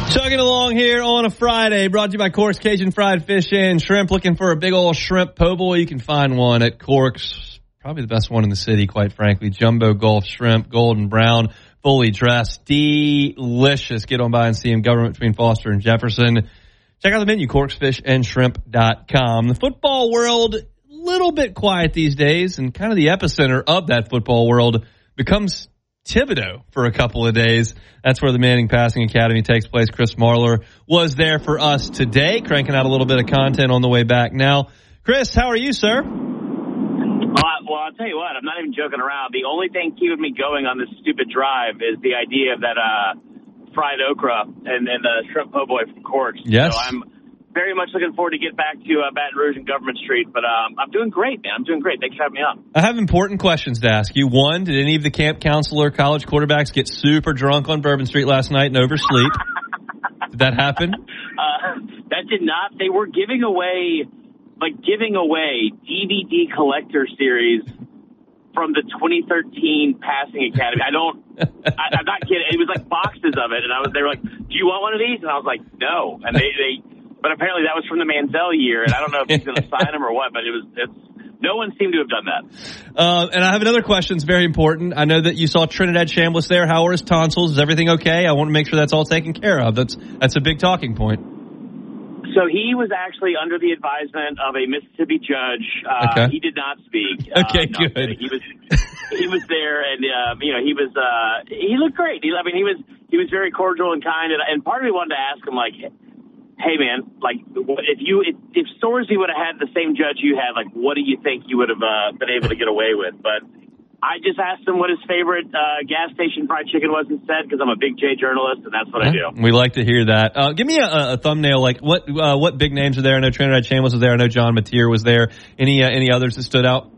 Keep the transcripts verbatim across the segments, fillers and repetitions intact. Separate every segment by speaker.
Speaker 1: Chugging along here on a Friday, brought to you by Cork's Cajun Fried Fish and Shrimp. Looking for a big old shrimp po' boy? You can find one at Cork's. Probably the best one in the city, quite frankly. Jumbo Gulf Shrimp, golden brown, fully dressed, delicious. Get on by and see him. Government between Foster and Jefferson. Check out the menu, corks fish and shrimp dot com. The football world, a little bit quiet these days, and kind of the epicenter of that football world becomes Thibodaux for a couple of days. That's where the Manning Passing Academy takes place. Chris Marlar was there for us today, cranking out a little bit of content on the way back now. Chris, how are you, sir?
Speaker 2: Uh, well, I'll tell you what, I'm not even joking around. The only thing keeping me going on this stupid drive is the idea of that uh, fried okra and, and the shrimp po' boy from Cork's.
Speaker 1: Yes.
Speaker 2: So I'm very much looking forward to get back to uh, Baton Rouge and Government Street, but um, I'm doing great, man. I'm doing great. Thanks for having me on.
Speaker 1: I have important questions to ask you. One, did any of the camp counselor college quarterbacks get super drunk on Bourbon Street last night and oversleep? Did that happen?
Speaker 2: Uh, that did not. They were giving away, like giving away D V D collector series from the twenty thirteen Passing Academy. I don't, I, I'm not kidding. It was like boxes of it, and I was, they were like, "Do you want one of these?" And I was like, "No." And they, they, but apparently that was from the Manziel year, and I don't know if he's going to sign them or what. But it was, it's, no one seemed to have done that.
Speaker 1: Uh, and I have another question. It's very important. I know that you saw Trinidad Chambliss there. How are his tonsils? Is everything okay? I want to make sure that's all taken care of. That's that's a big talking point.
Speaker 2: So he was actually under the advisement of a Mississippi judge. Uh,
Speaker 1: okay.
Speaker 2: He did not speak.
Speaker 1: Okay,
Speaker 2: uh, no,
Speaker 1: good.
Speaker 2: He was he was there, and uh, you know he was uh, he looked great. He, I mean, he was he was very cordial and kind. And, and part of me wanted to ask him, like, hey man, like if you if, if Sorsby would have had the same judge you had, like, what do you think you would have uh, been able to get away with? But I just asked him what his favorite uh, gas station fried chicken was instead, because I'm a big J journalist, and that's what
Speaker 1: yeah,
Speaker 2: I do.
Speaker 1: We like to hear that. Uh, give me a, a thumbnail. Like what uh, what big names are there? I know Trinidad Chambliss was there. I know John Mateer was there. Any uh, any others that stood out?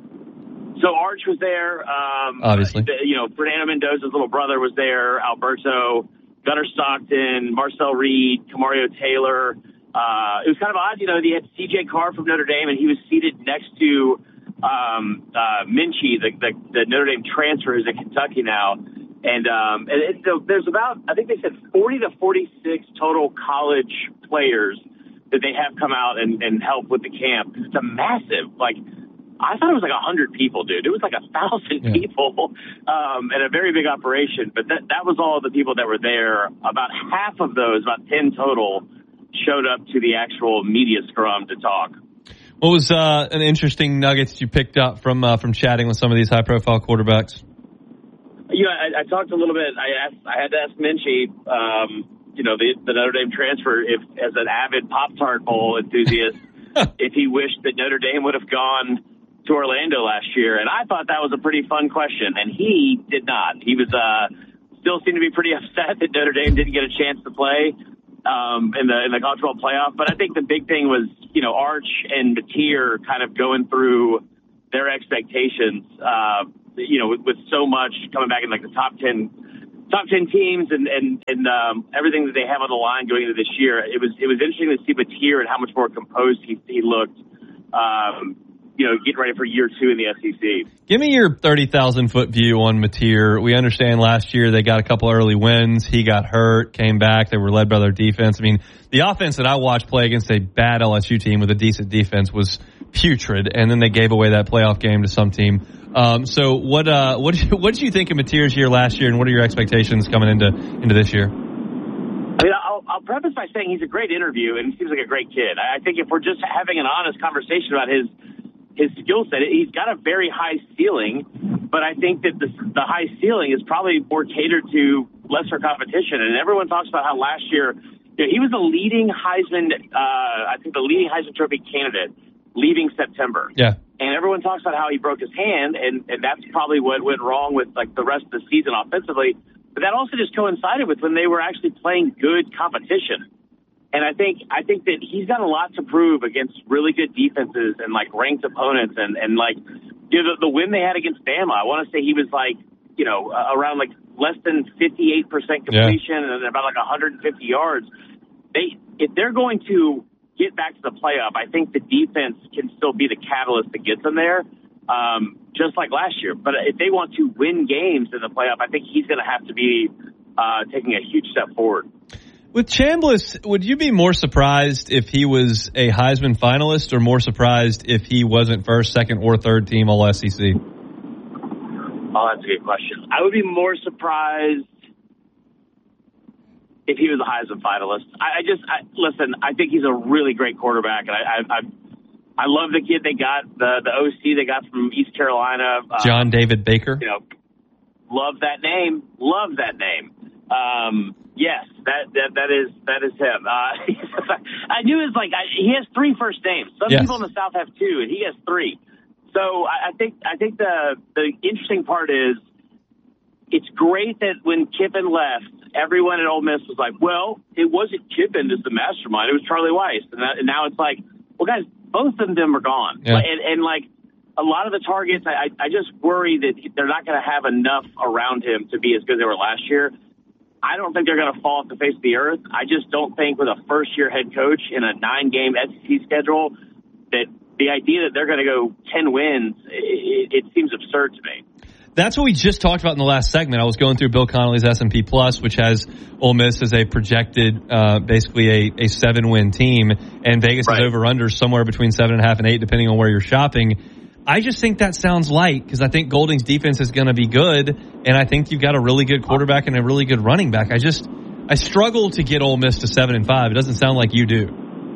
Speaker 2: So Arch was there. Um,
Speaker 1: Obviously,
Speaker 2: the, you know, Fernando Mendoza's little brother was there. Alberto, Gunnar Stockton, Marcel Reed, Camario Taylor. Uh, it was kind of odd, you know. They had C J Carr from Notre Dame, and he was seated next to um, uh, Minchie, the, the, the Notre Dame transfer, who's at Kentucky now. And, um, and it, so there's about, I think they said forty to forty-six total college players that they have come out and, and help with the camp. It's a massive, like, I thought it was like a hundred people, dude. It was like a thousand
Speaker 1: yeah.
Speaker 2: people, um, and a very big operation. But that, that was all the people that were there. About half of those, about ten total, showed up to the actual media scrum to talk.
Speaker 1: What was uh, an interesting nugget that you picked up from uh, from chatting with some of these high profile quarterbacks?
Speaker 2: You know, I, I talked a little bit. I asked, I had to ask Minchie, um, you know, the, the Notre Dame transfer, if as an avid Pop-Tart Bowl enthusiast, if he wished that Notre Dame would have gone to Orlando last year. And I thought that was a pretty fun question, and he did not. He was uh, still seemed to be pretty upset that Notre Dame didn't get a chance to play um, in the in the college football playoff. But I think the big thing was, you know, Arch and Mateer kind of going through their expectations. Uh, you know, with, with so much coming back in like the top ten, top ten teams and and and um, everything that they have on the line going into this year. It was it was interesting to see Mateer and how much more composed he he looked. Um, you know, getting ready for year two in the S E C.
Speaker 1: Give me your thirty thousand foot view on Mateer. We understand last year they got a couple early wins. He got hurt, came back. They were led by their defense. I mean, the offense that I watched play against a bad L S U team with a decent defense was putrid, and then they gave away that playoff game to some team. Um, so what, uh, what did you, what did you think of Mateer's year last year, and what are your expectations coming into, into this year?
Speaker 2: I mean, I'll, I'll preface by saying he's a great interview, and he seems like a great kid. I think if we're just having an honest conversation about his his skill set, he's got a very high ceiling, but I think that the, the high ceiling is probably more catered to lesser competition. And everyone talks about how last year, you know, he was the leading Heisman, uh, I think the leading Heisman Trophy candidate leaving September.
Speaker 1: Yeah.
Speaker 2: And everyone talks about how he broke his hand, and, and that's probably what went wrong with like the rest of the season offensively. But that also just coincided with when they were actually playing good competition. And I think I think that he's got a lot to prove against really good defenses and like ranked opponents, and and like, you know, the, the win they had against Bama. I want to say he was like, you know, uh, around like less than fifty-eight percent completion yeah. and about like one hundred fifty yards. They if they're going to get back to the playoff, I think the defense can still be the catalyst that gets them there, um, just like last year. But if they want to win games in the playoff, I think he's going to have to be uh, taking a huge step forward.
Speaker 1: With Chambliss, would you be more surprised if he was a Heisman finalist, or more surprised if he wasn't first, second, or third team All S E C?
Speaker 2: Oh, that's a good question. I would be more surprised if he was a Heisman finalist. I, I just I, listen. I think he's a really great quarterback, and I I, I, I love the kid they got, the the O C they got from East Carolina,
Speaker 1: John
Speaker 2: um,
Speaker 1: David Baker.
Speaker 2: You know, love that name. Love that name. Um, yes, that, that that is that is him. Uh, I knew it's like I, he has three first names. Some
Speaker 1: yes.
Speaker 2: people in the South have two, and he has three. So I, I think I think the the interesting part is it's great that when Kiffin left, everyone at Ole Miss was like, "Well, it wasn't Kiffin as the mastermind; it was Charlie Weiss." And, that, and now it's like, "Well, guys, both of them are gone."
Speaker 1: Yeah.
Speaker 2: And, and like a lot of the targets, I I just worry that they're not going to have enough around him to be as good as they were last year. I don't think they're going to fall off the face of the earth. I just don't think with a first-year head coach in a nine-game S E C schedule that the idea that they're going to go ten wins, it, it seems absurd to me.
Speaker 1: That's what we just talked about in the last segment. I was going through Bill Connolly's S and P Plus, which has Ole Miss as a projected, uh, basically a, a seven-win team, and Vegas
Speaker 2: right.
Speaker 1: is over-under somewhere between seven and a half and eight, depending on where you're shopping. I just think that sounds light because I think Golding's defense is going to be good, and I think you've got a really good quarterback and a really good running back. I just I struggle to get Ole Miss to seven and five. It doesn't sound like you do.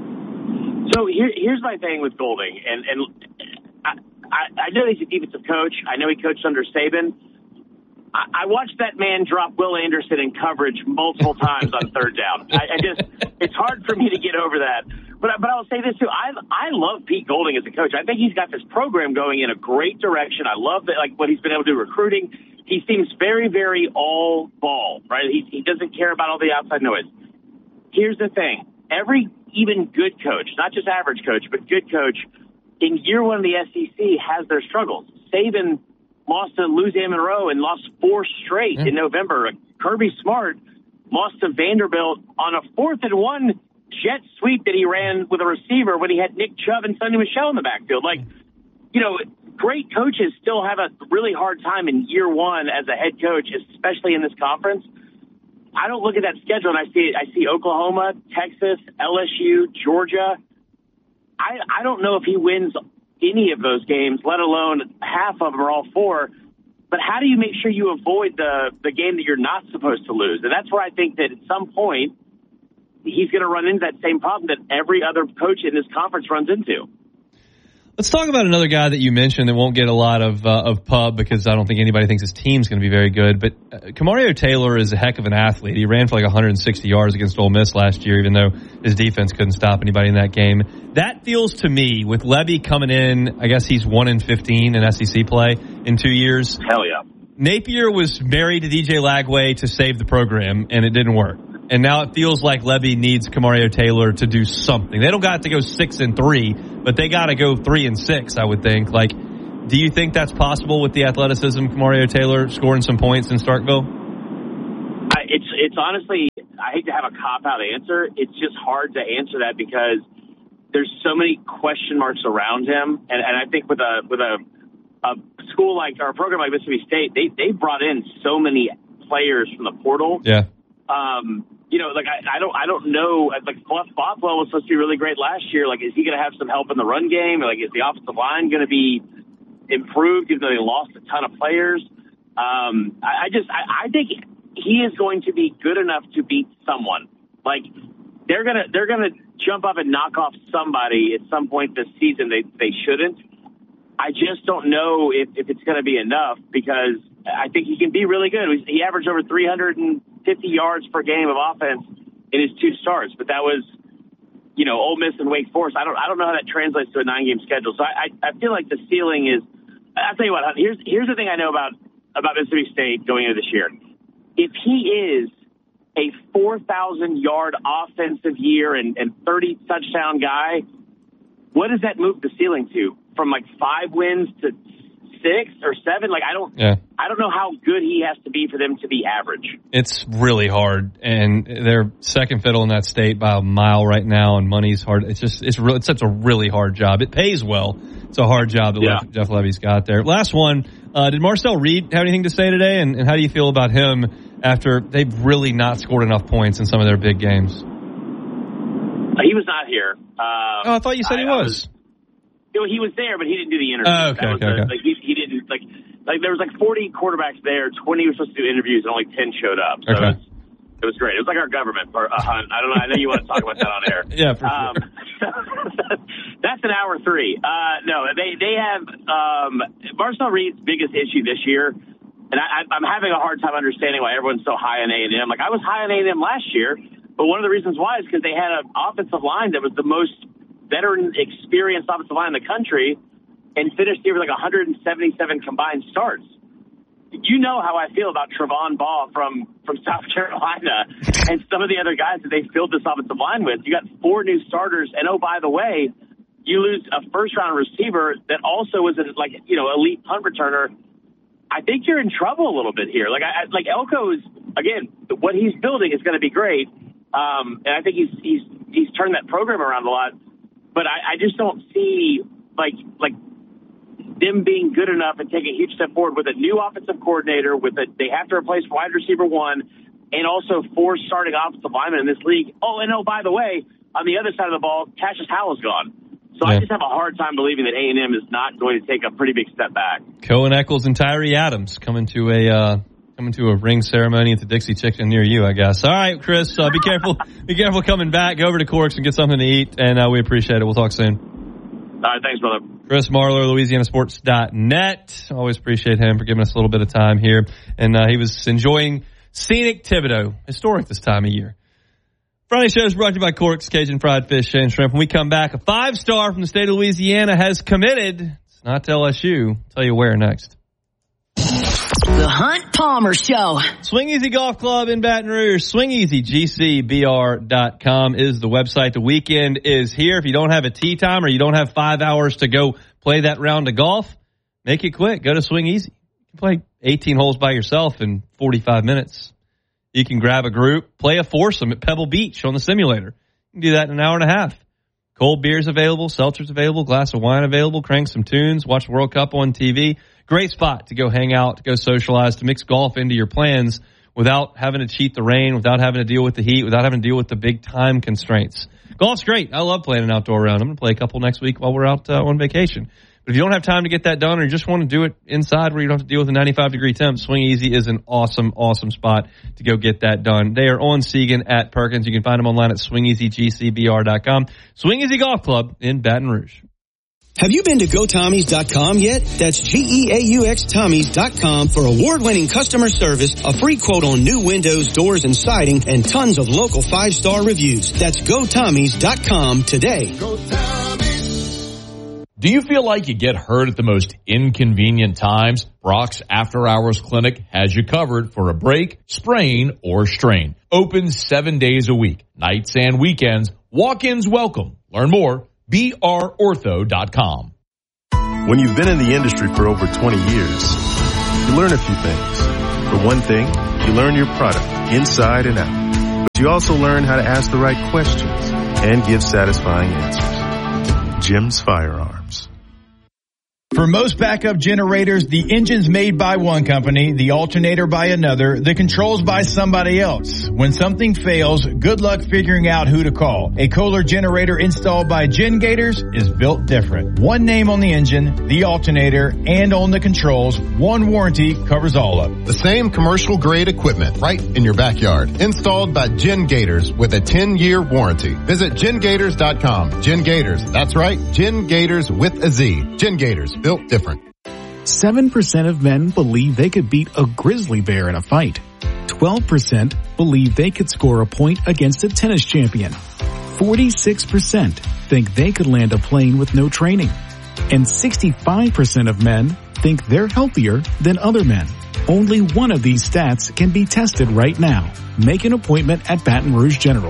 Speaker 2: So here, here's my thing with Golding, and and I, I, I know he's a defensive coach. I know he coached under Saban. I, I watched that man drop Will Anderson in coverage multiple times on third down. I, I just it's hard for me to get over that. But but I'll say this too. I I love Pete Golding as a coach. I think he's got this program going in a great direction. I love that, like what he's been able to do recruiting. He seems very very all ball, right? He he doesn't care about all the outside noise. Here's the thing: every even good coach, not just average coach, but good coach, in year one of the S E C has their struggles. Saban lost to Louisiana Monroe and lost four straight mm. in November. Kirby Smart lost to Vanderbilt on a fourth and one jet sweep that he ran with a receiver when he had Nick Chubb and Sonny Michel in the backfield. Like, you know, great coaches still have a really hard time in year one as a head coach, especially in this conference. I don't look at that schedule and I see I see Oklahoma, Texas, L S U, Georgia. I I don't know if he wins any of those games, let alone half of them or all four. But how do you make sure you avoid the the game that you're not supposed to lose? And that's where I think that at some point he's going to run into that same problem that every other coach in this conference runs into.
Speaker 1: Let's talk about another guy that you mentioned that won't get a lot of uh, of pub because I don't think anybody thinks his team's going to be very good. But uh, Kamario Taylor is a heck of an athlete. He ran for like one hundred sixty yards against Ole Miss last year, even though his defense couldn't stop anybody in that game. That feels to me, with Levy coming in, I guess he's one in fifteen in S E C play in two years.
Speaker 2: Hell yeah.
Speaker 1: Napier was married to D J Lagway to save the program, and it didn't work. And now it feels like Levy needs Kamario Taylor to do something. They don't got to go six and three, but they got to go three and six, I would think. Like, do you think that's possible with the athleticism, Kamario Taylor scoring some points in Starkville?
Speaker 2: I, it's it's honestly, I hate to have a cop-out answer. It's just hard to answer that because there's so many question marks around him. And, and I think with a with a, a school like, or a program like Mississippi State, they, they brought in so many players from the portal.
Speaker 1: Yeah.
Speaker 2: Um, you know, like I, I don't, I don't know. Like Bothwell was supposed to be really great last year. Like, is he going to have some help in the run game? Or like, is the offensive line going to be improved? Even though they lost a ton of players, um, I, I just, I, I think he is going to be good enough to beat someone. Like, they're gonna, they're gonna jump up and knock off somebody at some point this season. They, they shouldn't. I just don't know if, if it's going to be enough because I think he can be really good. He averaged over three hundred fifty yards per game of offense in his two starts, but that was, you know, Ole Miss and Wake Forest. I don't, I don't know how that translates to a nine-game schedule. So I, I, I feel like the ceiling is. I'll tell you what. Here's, here's the thing I know about about Mississippi State going into this year. If he is a four thousand yard offensive year and, and thirty touchdown guy, what does that move the ceiling to? From like five wins to six or seven? Like I don't, yeah. I don't know how good he has to be for them to be average.
Speaker 1: It's really hard, and they're second fiddle in that state by a mile right now, and money's hard. It's just, it's really, it's such a really hard job. It pays well. It's a hard job that yeah. Le- Jeff Levy's got there. Last one, uh, did Marcel Reed have anything to say today, and, and how do you feel about him after they've really not scored enough points in some of their big games.
Speaker 2: He was not here. Um,
Speaker 1: oh, I thought you said
Speaker 2: I,
Speaker 1: he was.
Speaker 2: was. You know, he was there, but he didn't do the interview.
Speaker 1: Oh, okay, okay,
Speaker 2: the,
Speaker 1: okay.
Speaker 2: Like he, he didn't like like there was like forty quarterbacks there. twenty were supposed to do interviews, and only ten showed up. So
Speaker 1: okay.
Speaker 2: it, was, it was great. It was like our government for a hunt. I don't know. I know you want to talk about that on air.
Speaker 1: Yeah, for
Speaker 2: um,
Speaker 1: sure.
Speaker 2: That's an hour three. Uh, no, they they have um, Marcel Reed's biggest issue this year, and I, I'm having a hard time understanding why everyone's so high on A and M. Like I was high on A and M last year, but one of the reasons why is because they had an offensive line that was the most veteran, experienced offensive line in the country, and finished the year with like one hundred seventy-seven combined starts. You know how I feel about Trevon Ball from, from South Carolina and some of the other guys that they filled this offensive line with. You got four new starters, and oh, by the way, you lose a first-round receiver that also was a, like, you know, elite punt returner. I think you're in trouble a little bit here. Like, I, like Elko is, again, what he's building is going to be great, um, and I think he's he's he's turned that program around a lot. But I, I just don't see like like. them being good enough and taking a huge step forward with a new offensive coordinator, with a, they have to replace wide receiver one, and also four starting offensive linemen in this league. Oh, and oh, by the way, on the other side of the ball, Cassius Howell's gone. So yeah. I just have a hard time believing that A and M is not going to take a pretty big step back.
Speaker 1: Cohen Eccles and Tyree Adams coming to a uh, coming to a ring ceremony at the Dixie Chicken near you, I guess. All right, Chris, uh, be careful. Be careful coming back. Go over to Corks and get something to eat, and uh, we appreciate it. We'll talk soon.
Speaker 2: All right, thanks, brother.
Speaker 1: Chris Marlar, Louisiana Sports dot net. Always appreciate him for giving us a little bit of time here. And uh, he was enjoying scenic Thibodaux, historic this time of year. Friday show is brought to you by Corks, Cajun Fried Fish and Shrimp. When we come back, a five-star from the state of Louisiana has committed. It's not to L S U. I'll tell you where next.
Speaker 3: The Hunt Palmer Show.
Speaker 1: Swing Easy Golf Club in Baton Rouge. Swing Easy G C B R dot com is the website. The weekend is here. If you don't have a tee time or you don't have five hours to go play that round of golf, make it quick. Go to Swing Easy. You can play eighteen holes by yourself in forty-five minutes. You can grab a group, play a foursome at Pebble Beach on the simulator. You can do that in an hour and a half. Cold beers available, seltzers available, glass of wine available, crank some tunes, watch the World Cup on T V. Great spot to go hang out, to go socialize, to mix golf into your plans without having to cheat the rain, without having to deal with the heat, without having to deal with the big time constraints. Golf's great. I love playing an outdoor round. I'm going to play a couple next week while we're out uh, on vacation. But if you don't have time to get that done or you just want to do it inside where you don't have to deal with a ninety-five degree temp, Swing Easy is an awesome, awesome spot to go get that done. They are on Segan at Perkins. You can find them online at swing easy g c b r dot com. Swing Easy Golf Club in Baton Rouge.
Speaker 4: Have you been to go tommies dot com yet? That's G E A U X Tommies dot com for award-winning customer service, a free quote on new windows, doors, and siding, and tons of local five-star reviews. That's go tommies dot com today. Go Tommies.
Speaker 5: Do you feel like you get hurt at the most inconvenient times? Brock's After Hours Clinic has you covered for a break, sprain, or strain. Open seven days a week, nights and weekends. Walk-ins welcome. Learn more. B R ortho dot com.
Speaker 6: When you've been in the industry for over twenty years, you learn a few things. For one thing, you learn your product inside and out. But you also learn how to ask the right questions and give satisfying answers. Jim's Firearms.
Speaker 7: For most backup generators, the engine's made by one company, the alternator by another, the controls by somebody else. When something fails, good luck figuring out who to call. A Kohler generator installed by GenGators is built different. One name on the engine, the alternator, and on the controls. One warranty covers all of it.
Speaker 8: The same commercial grade equipment right in your backyard. Installed by GenGators with a ten year warranty. Visit gen gators dot com. GenGators. That's right. GenGators with a Z. GenGators. Built different.
Speaker 9: seven percent of men believe they could beat a grizzly bear in a fight. twelve percent believe they could score a point against a tennis champion. forty-six percent think they could land a plane with no training. And sixty-five percent of men think they're healthier than other men. Only one of these stats can be tested right now. Make an appointment at Baton Rouge General.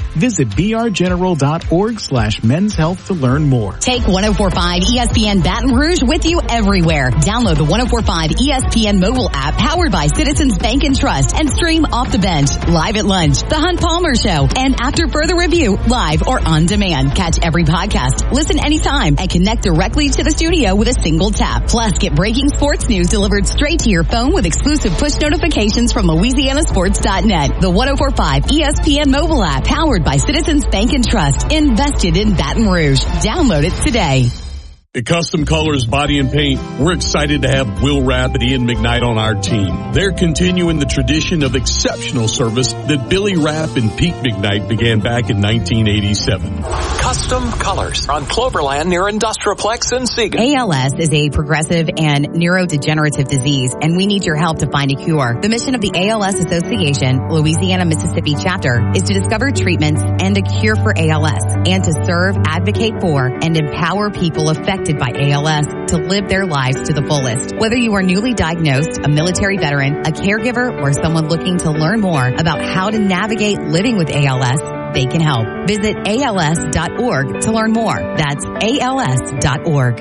Speaker 9: Visit b r general dot org slash men's health to learn more.
Speaker 3: Take one oh four point five E S P N Baton Rouge with you everywhere. Download the one oh four point five E S P N mobile app powered by Citizens Bank and Trust and stream Off the Bench, Live at Lunch, The Hunt Palmer Show, and After Further Review, live or on demand. Catch every podcast, listen anytime, and connect directly to the studio with a single tap. Plus, get breaking sports news delivered straight to your phone with exclusive push notifications from Louisiana Sports dot net. The one oh four point five E S P N mobile app powered by Citizens Bank and Trust, invested in Baton Rouge. Download it today.
Speaker 10: At Custom Colors Body and Paint, we're excited to have Will Rapp and Ian McKnight on our team. They're continuing the tradition of exceptional service that Billy Rapp and Pete McKnight began back in nineteen eighty-seven.
Speaker 11: Custom Colors on Cloverland near Industrialplex in Siegen.
Speaker 3: A L S is a progressive and neurodegenerative disease, and we need your help to find a cure. The mission of the A L S Association, Louisiana, Mississippi chapter, is to discover treatments and a cure for A L S, and to serve, advocate for, and empower people affected by A L S to live their lives to the fullest. Whether you are newly diagnosed, a military veteran, a caregiver, or someone looking to learn more about how to navigate living with A L S, they can help. Visit A L S dot org to learn more. That's A L S dot org.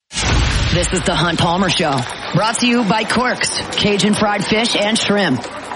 Speaker 3: This is the Hunt Palmer Show, brought to you by Corks, Cajun Fried Fish and Shrimp.